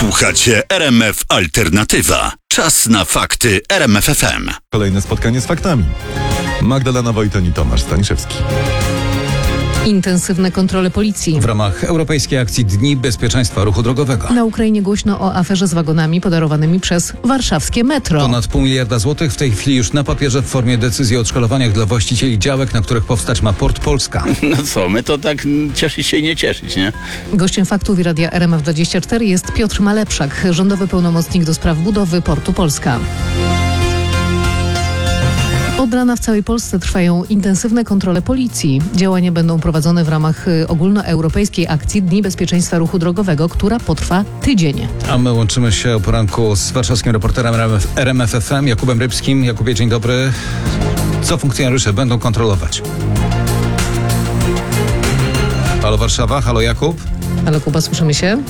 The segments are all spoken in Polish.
Słuchacie RMF Alternatywa. Czas na fakty RMF FM. Kolejne spotkanie z faktami. Magdalena Wojton i Tomasz Staniszewski. Intensywne kontrole policji. W ramach europejskiej akcji Dni Bezpieczeństwa Ruchu Drogowego. Na Ukrainie głośno o aferze z wagonami podarowanymi przez warszawskie metro. Ponad 0,5 miliarda złotych w tej chwili już na papierze w formie decyzji o odszkodowaniach dla właścicieli działek, na których powstać ma Port Polska. No co, my to tak cieszyć się i nie cieszyć, nie? Gościem faktów i Radia RMF24 jest Piotr Malepszak, rządowy pełnomocnik do spraw budowy Portu Polska. Od rana w całej Polsce trwają intensywne kontrole policji. Działania będą prowadzone w ramach ogólnoeuropejskiej akcji Dni Bezpieczeństwa Ruchu Drogowego, która potrwa tydzień. A my łączymy się o poranku z warszawskim reporterem RMF FM, Jakubem Rybskim. Jakubie, dzień dobry. Co funkcjonariusze będą kontrolować? Halo Warszawa, halo Jakub. Halo Kuba, słyszymy się?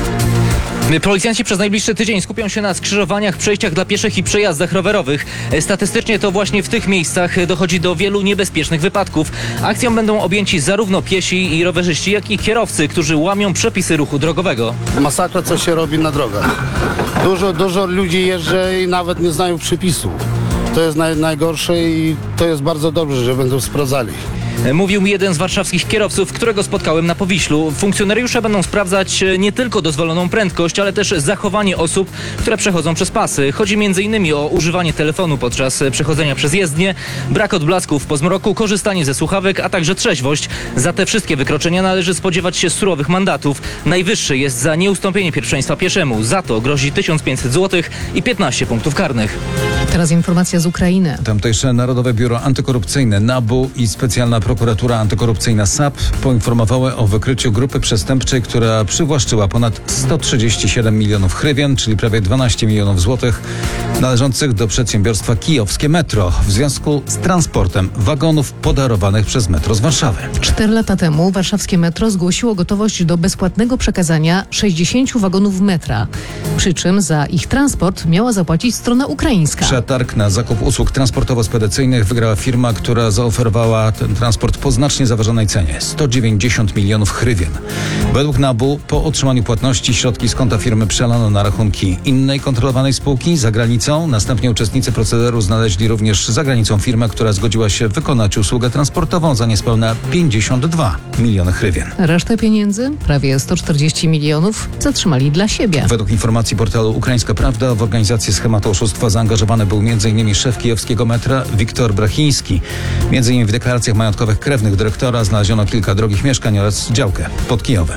Policjanci przez najbliższy tydzień skupią się na skrzyżowaniach, przejściach dla pieszych i przejazdach rowerowych. Statystycznie to właśnie w tych miejscach dochodzi do wielu niebezpiecznych wypadków. Akcją będą objęci zarówno piesi i rowerzyści, jak i kierowcy, którzy łamią przepisy ruchu drogowego. Masakra, co się robi na drogach. Dużo ludzi jeżdża i nawet nie znają przepisów. To jest najgorsze i to jest bardzo dobrze, że będą sprawdzali. Mówił mi jeden z warszawskich kierowców, którego spotkałem na Powiślu. Funkcjonariusze będą sprawdzać nie tylko dozwoloną prędkość, ale też zachowanie osób, które przechodzą przez pasy. Chodzi m.in. o używanie telefonu podczas przechodzenia przez jezdnię, brak odblasków po zmroku, korzystanie ze słuchawek, a także trzeźwość. Za te wszystkie wykroczenia należy spodziewać się surowych mandatów. Najwyższy jest za nieustąpienie pierwszeństwa pieszemu. Za to grozi 1500 zł i 15 punktów karnych. Teraz informacja z Ukrainy. Tamtejsze Narodowe Biuro Antykorupcyjne NABU i specjalna prokuratura antykorupcyjna SAP poinformowały o wykryciu grupy przestępczej, która przywłaszczyła ponad 137 milionów hrywien, czyli prawie 12 milionów złotych, należących do przedsiębiorstwa Kijowskie Metro w związku z transportem wagonów podarowanych przez metro z Warszawy. 4 lata temu warszawskie metro zgłosiło gotowość do bezpłatnego przekazania 60 wagonów metra. Przy czym za ich transport miała zapłacić strona ukraińska. Przetarg na zakup usług transportowo-spedycyjnych wygrała firma, która zaoferowała ten transport po znacznie zawyżonej cenie – 190 milionów hrywien. Według NABU po otrzymaniu płatności środki z konta firmy przelano na rachunki innej kontrolowanej spółki za granicą. Następnie uczestnicy procederu znaleźli również za granicą firmę, która zgodziła się wykonać usługę transportową za niespełna 52 miliony hrywien. Resztę pieniędzy, prawie 140 milionów, zatrzymali dla siebie. Według informacji portalu Ukraińska Prawda w organizację schematu oszustwa zaangażowany był m.in. szef kijowskiego metra Wiktor Brachiński. M.in. w deklaracjach majątkowych krewnych dyrektora znaleziono kilka drogich mieszkań oraz działkę pod Kijowem.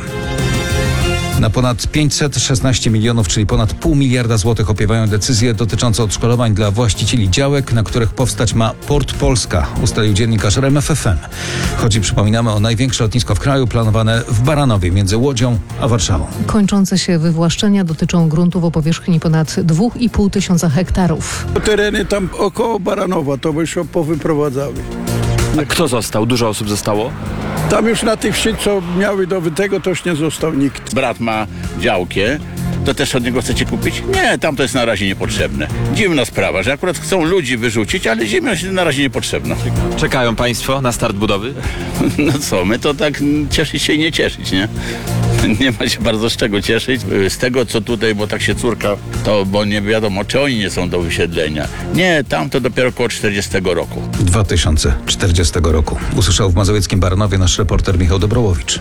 Na ponad 516 milionów, czyli ponad 0,5 miliarda złotych opiewają decyzje dotyczące odszkodowań dla właścicieli działek, na których powstać ma Port Polska, ustalił dziennikarz RMF FM. Chodzi, przypominamy, o największe lotnisko w kraju planowane w Baranowie między Łodzią a Warszawą. Kończące się wywłaszczenia dotyczą gruntów o powierzchni ponad 2,5 tysiąca hektarów. Tereny tam około Baranowa to by się powyprowadzały. A kto został? Dużo osób zostało? Tam już na tej wsi, co miały do tego, to już nie został nikt. Brat ma działkę, to też od niego chcecie kupić? Nie, tam to jest na razie niepotrzebne. Dziwna sprawa, że akurat chcą ludzi wyrzucić, ale ziemia jest na razie niepotrzebna. Czekają państwo na start budowy? No co, my to tak cieszyć się i nie cieszyć, nie? Nie ma się bardzo z czego cieszyć. Z tego, co tutaj, bo tak się córka, to bo nie wiadomo, czy oni nie są do wysiedlenia. Nie, tam to dopiero około 40 roku. 2040 roku. Usłyszał w mazowieckim Baranowie nasz reporter Michał Dobrołowicz.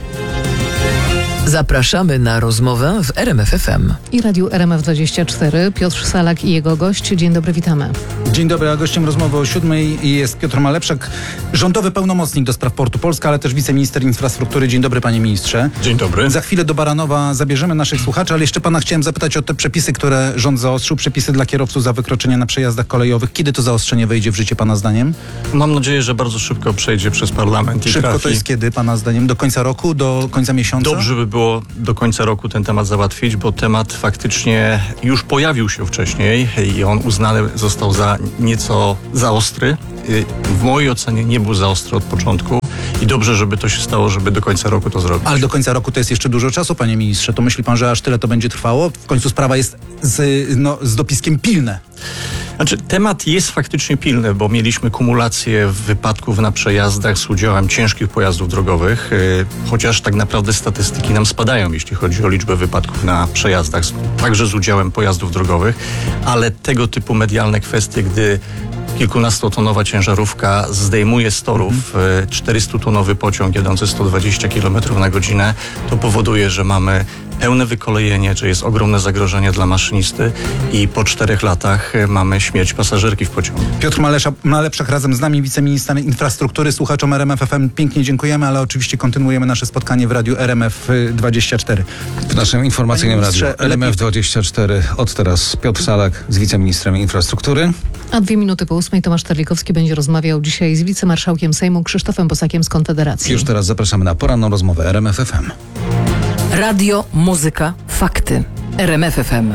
Zapraszamy na rozmowę w RMF FM. I Radiu RMF24, Piotr Salak i jego gość. Dzień dobry, witamy. Dzień dobry, a gościem rozmowy o 7:00 jest Piotr Malepszak, rządowy pełnomocnik do spraw Portu Polska, ale też wiceminister infrastruktury. Dzień dobry, panie ministrze. Dzień dobry. Za chwilę do Baranowa zabierzemy naszych słuchaczy, ale jeszcze pana chciałem zapytać o te przepisy, które rząd zaostrzył, przepisy dla kierowców za wykroczenia na przejazdach kolejowych. Kiedy to zaostrzenie wejdzie w życie, pana zdaniem? Mam nadzieję, że bardzo szybko przejdzie przez parlament i Szybko trafi. to jest kiedy, pana zdaniem? Do końca roku? Do końca miesiąca? Dobrze by było do końca roku ten temat załatwić, bo temat faktycznie już pojawił się wcześniej i on uznany został za nieco za ostry. W mojej ocenie nie był za ostry od początku i dobrze, żeby to się stało, żeby do końca roku to zrobić. Ale do końca roku to jest jeszcze dużo czasu, panie ministrze. To myśli pan, że aż tyle to będzie trwało? W końcu sprawa jest z dopiskiem pilne. Znaczy, temat jest faktycznie pilny, bo mieliśmy kumulację wypadków na przejazdach z udziałem ciężkich pojazdów drogowych, chociaż tak naprawdę statystyki nam spadają, jeśli chodzi o liczbę wypadków na przejazdach, także z udziałem pojazdów drogowych, ale tego typu medialne kwestie, gdy kilkunastotonowa ciężarówka zdejmuje z torów 400-tonowy pociąg jadący 120 km na godzinę, to powoduje, że mamy pełne wykolejenie, że jest ogromne zagrożenie dla maszynisty i po 4 latach mamy śmierć pasażerki w pociągu. Piotr Malepszak razem z nami, wiceminister infrastruktury. Słuchaczom RMF FM pięknie dziękujemy, ale oczywiście kontynuujemy nasze spotkanie w radiu RMF24. W naszym informacyjnym radiu RMF24 od teraz Piotr Salak z wiceministrem infrastruktury. A 2 minuty po 8 Tomasz Terlikowski będzie rozmawiał dzisiaj z wicemarszałkiem Sejmu Krzysztofem Bosakiem z Konfederacji. Już teraz zapraszamy na poranną rozmowę RMF FM. Radio, muzyka, fakty. RMF FM.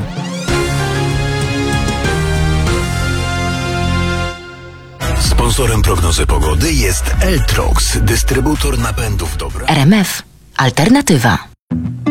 Sponsorem prognozy pogody jest Eltrox, dystrybutor napędów dobra. RMF. Alternatywa.